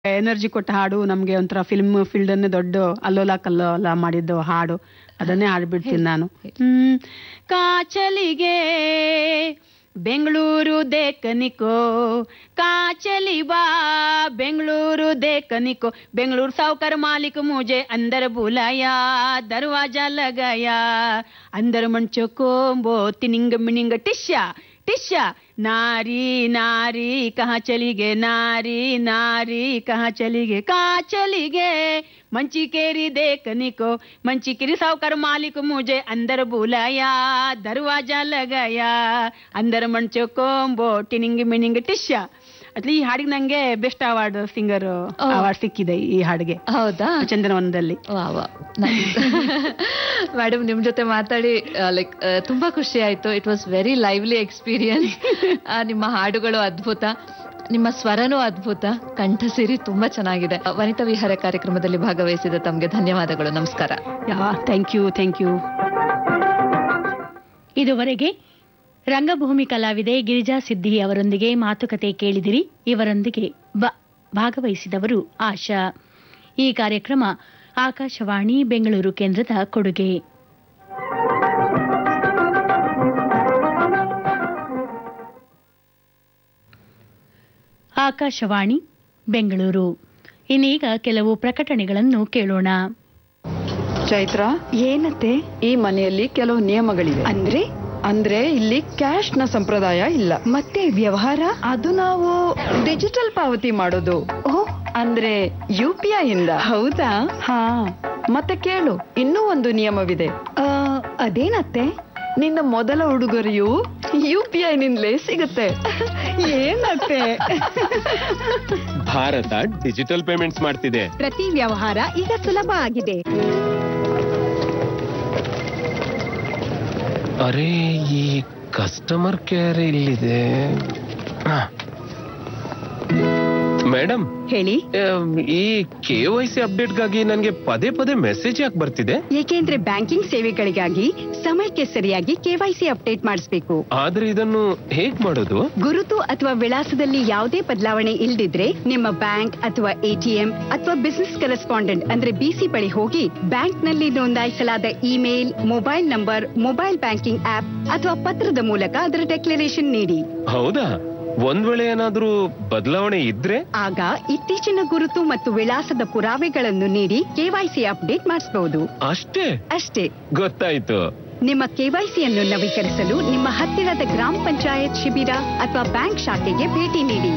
Energy ಕೊಟ್ಟ ಹಾಡು, ನಮ್ಗೆ ಒಂಥರ ಫಿಲ್ಮ್ ಫೀಲ್ಡ್ ಅನ್ನೇ ದೊಡ್ಡ ಅಲ್ಲೋಲ ಕಲ್ಲೋಲ ಮಾಡಿದ್ದು ಹಾಡು, ಅದನ್ನೇ ಹಾಡ್ಬಿಡ್ತೀನಿ ನಾನು. ಕಾಚಲಿಗೆ ಬೆಂಗಳೂರು ದೇಕನಿಕೋ, ಕಾಚಲಿ ಬಾ ಬೆಂಗಳೂರು ದೇಕನಿಕೋ, ಬೆಂಗಳೂರು ಸಾವುಕಾರ ಮಾಲಿक मुझे अंदर बुलाया, दरवाजा लगाया, अंदर मंचो कोंबो तिनिंग मिनिंग टिश्या टिश्या, नारी नारी कहाँ चली गए, नारी नारी कहाँ चली गए, कहाँ चली गए मंची केरी देखनिको, मंची केरी सावकार मालिक मुझे अंदर बुलाया, दरवाजा लगाया, अंदर मंचो कोंबो टिनिंग मिनिंग टिश्या. ಈ ಹಾಡಿಗೆ ನಂಗೆ ಬೆಸ್ಟ್ ಅವಾರ್ಡ್ ಸಿಂಗರ್ ಅವಾರ್ಡ್ ಸಿಕ್ಕಿದೆ ಈ ಹಾಡಿಗೆ. ಹೌದಾ? ಚಂದನವನದಲ್ಲಿ. ಮೇಡಮ್, ನಿಮ್ ಜೊತೆ ಮಾತಾಡಿ ಲೈಕ್ ತುಂಬಾ ಖುಷಿ ಆಯ್ತು. It was very lively experience. ನಿಮ್ಮ ಹಾಡುಗಳು ಅದ್ಭುತ, ನಿಮ್ಮ ಸ್ವರನೂ ಅದ್ಭುತ, ಕಂಠಸಿರಿ ತುಂಬಾ ಚೆನ್ನಾಗಿದೆ. ವನಿತಾ ವಿಹಾರ ಕಾರ್ಯಕ್ರಮದಲ್ಲಿ ಭಾಗವಹಿಸಿದ ತಮ್ಗೆ ಧನ್ಯವಾದಗಳು. ನಮಸ್ಕಾರ. Thank you, thank you. ಇದುವರೆಗೆ ರಂಗಭೂಮಿ ಕಲಾವಿದೆ ಗಿರಿಜಾ ಸಿದ್ದಿ ಅವರೊಂದಿಗೆ ಮಾತುಕತೆ ಕೇಳಿದಿರಿ. ಇವರೊಂದಿಗೆ ಭಾಗವಹಿಸಿದವರು ಆಶಾ. ಈ ಕಾರ್ಯಕ್ರಮ ಆಕಾಶವಾಣಿ ಬೆಂಗಳೂರು ಕೇಂದ್ರದ ಕೊಡುಗೆ. ಆಕಾಶವಾಣಿ ಬೆಂಗಳೂರು. ಇನ್ನೀಗ ಕೆಲವು ಪ್ರಕಟಣೆಗಳನ್ನು ಕೇಳೋಣ. ಚೈತ್ರ, ಏನತ್ತೆ? ಈ ಮನೆಯಲ್ಲಿ ಕೆಲವು ನಿಯಮಗಳಿವೆ. ಅಂದ್ರೆ ಇಲ್ಲಿ ಕ್ಯಾಶ್ ನ ಸಂಪ್ರದಾಯ ಇಲ್ಲ. ಮತ್ತೆ ವ್ಯವಹಾರ ಅದು ನಾವು ಡಿಜಿಟಲ್ ಪಾವತಿ ಮಾಡೋದು. ಅಂದ್ರೆ UPI ಇಂದ. ಹೌದಾ? ಹಾ. ಮತ್ತೆ ಕೇಳು, ಇನ್ನೂ ಒಂದು ನಿಯಮವಿದೆ. ಅದೇನತ್ತೆ? ನಿನ್ನ ಮೊದಲ ಉಡುಗೊರೆಯು UPI ನಿಂದಲೇ ಸಿಗುತ್ತೆ. ಏನತ್ತೆ? ಭಾರತ ಡಿಜಿಟಲ್ ಪೇಮೆಂಟ್ಸ್ ಮಾಡ್ತಿದೆ. ಪ್ರತಿ ವ್ಯವಹಾರ ಈಗ ಸುಲಭ ಆಗಿದೆ. ಅರೆ, ಈ ಕಸ್ಟಮರ್ ಕೇರ್ ಇಲ್ಲಿದೆ. ಮೇಡಮ್ ಹೇಳಿ. ಈ KYC ಅಪ್ಡೇಟ್ಗಾಗಿ ನನಗೆ ಪದೇ ಪದೇ ಮೆಸೇಜ್ ಯಾಕೆ ಬರ್ತಿದೆ? ಏಕೆಂದ್ರೆ ಬ್ಯಾಂಕಿಂಗ್ ಸೇವೆಗಳಿಗಾಗಿ ಸಮಯಕ್ಕೆ ಸರಿಯಾಗಿ KYC ಅಪ್ಡೇಟ್ ಮಾಡಿಸಬೇಕು. ಆದ್ರೆ ಇದನ್ನು ಹೇಗ್ ಮಾಡೋದು? ಗುರುತು ಅಥವಾ ವಿಳಾಸದಲ್ಲಿ ಯಾವುದೇ ಬದಲಾವಣೆ ಇಲ್ದಿದ್ರೆ ನಿಮ್ಮ ಬ್ಯಾಂಕ್ ಅಥವಾ ATM ಅಥವಾ ಬಿಸಿನೆಸ್ ಕರೆಸ್ಪಾಂಡೆಂಟ್ ಅಂದ್ರೆ BC ಬಳಿ ಹೋಗಿ ಬ್ಯಾಂಕ್ ನಲ್ಲಿ ನೋಂದಾಯಿಸಲಾದ email, mobile number, mobile banking app ಅಥವಾ ಪತ್ರದ ಮೂಲಕ ಅದರ ಡೆಕ್ಲರೇಷನ್ ನೀಡಿ. ಹೌದಾ? ಒಂದ್ ವೇಳೆ ಏನಾದ್ರೂ ಬದಲಾವಣೆ ಇದ್ರೆ ಆಗ ಇತ್ತೀಚಿನ ಗುರುತು ಮತ್ತು ವಿಳಾಸದ ಪುರಾವೆಗಳನ್ನು ನೀಡಿ KYC ಅಪ್ಡೇಟ್ ಮಾಡಿಸಬಹುದು. ಅಷ್ಟೇ. ಗೊತ್ತಾಯ್ತು. ನಿಮ್ಮ KYCಯನ್ನು ನವೀಕರಿಸಲು ನಿಮ್ಮ ಹತ್ತಿರದ ಗ್ರಾಮ ಪಂಚಾಯತ್ ಶಿಬಿರ ಅಥವಾ ಬ್ಯಾಂಕ್ ಶಾಖೆಗೆ ಭೇಟಿ ನೀಡಿ.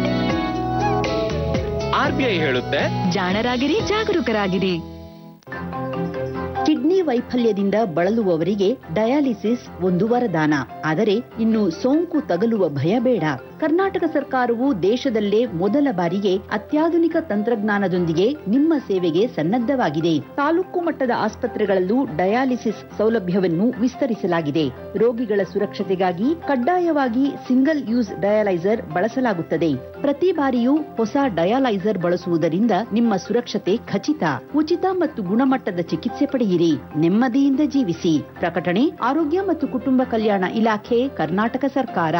RBI ಹೇಳುತ್ತೆ, ಜಾಣರಾಗಿರಿ, ಜಾಗರೂಕರಾಗಿರಿ. ಕಿಡ್ನಿ ವೈಫಲ್ಯದಿಂದ ಬಳಲುವವರಿಗೆ ಡಯಾಲಿಸಿಸ್ ಒಂದು ವರದಾನ. ಆದರೆ ಇನ್ನು ಸೋಂಕು ತಗಲುವ ಭಯ ಬೇಡ. ಕರ್ನಾಟಕ ಸರ್ಕಾರವು ದೇಶದಲ್ಲೇ ಮೊದಲ ಬಾರಿಗೆ ಅತ್ಯಾಧುನಿಕ ತಂತ್ರಜ್ಞಾನದೊಂದಿಗೆ ನಿಮ್ಮ ಸೇವೆಗೆ ಸನ್ನದ್ಧವಾಗಿದೆ. ತಾಲೂಕು ಮಟ್ಟದ ಆಸ್ಪತ್ರೆಗಳಲ್ಲೂ ಡಯಾಲಿಸಿಸ್ ಸೌಲಭ್ಯವನ್ನು ವಿಸ್ತರಿಸಲಾಗಿದೆ. ರೋಗಿಗಳ ಸುರಕ್ಷತೆಗಾಗಿ ಕಡ್ಡಾಯವಾಗಿ ಸಿಂಗಲ್ ಯೂಸ್ ಡಯಾಲೈಸರ್ ಬಳಸಲಾಗುತ್ತದೆ. ಪ್ರತಿ ಬಾರಿಯೂ ಹೊಸ ಡಯಾಲೈಸರ್ ಬಳಸುವುದರಿಂದ ನಿಮ್ಮ ಸುರಕ್ಷತೆ ಖಚಿತ. ಉಚಿತ ಮತ್ತು ಗುಣಮಟ್ಟದ ಚಿಕಿತ್ಸೆ ಪಡೆಯಿರಿ, ನೆಮ್ಮದಿಯಿಂದ ಜೀವಿಸಿ. ಪ್ರಕಟಣೆ ಆರೋಗ್ಯ ಮತ್ತು ಕುಟುಂಬ ಕಲ್ಯಾಣ ಇಲಾಖೆ, ಕರ್ನಾಟಕ ಸರ್ಕಾರ.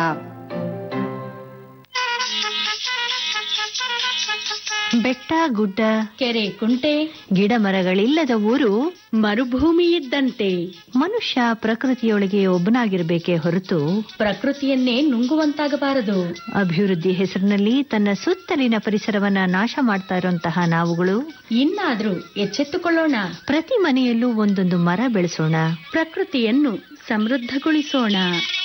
ಬೆಟ್ಟ ಗುಡ್ಡ, ಕೆರೆ ಕುಂಟೆ, ಗಿಡ ಮರಗಳಿಲ್ಲದ ಊರು ಮರುಭೂಮಿ ಇದ್ದಂತೆ. ಮನುಷ್ಯ ಪ್ರಕೃತಿಯೊಳಗೆ ಒಬ್ಬನಾಗಿರಬೇಕೇ ಹೊರತು ಪ್ರಕೃತಿಯನ್ನೇ ನುಂಗುವಂತಾಗಬಾರದು. ಅಭಿವೃದ್ಧಿ ಹೆಸರಿನಲ್ಲಿ ತನ್ನ ಸುತ್ತಲಿನ ಪರಿಸರವನ್ನ ನಾಶ ಮಾಡ್ತಾ ಇರುವಂತಹ ನಾವುಗಳು ಇನ್ನಾದ್ರೂ ಎಚ್ಚೆತ್ತುಕೊಳ್ಳೋಣ. ಪ್ರತಿ ಮನೆಯಲ್ಲೂ ಒಂದೊಂದು ಮರ ಬೆಳೆಸೋಣ, ಪ್ರಕೃತಿಯನ್ನು ಸಮೃದ್ಧಗೊಳಿಸೋಣ.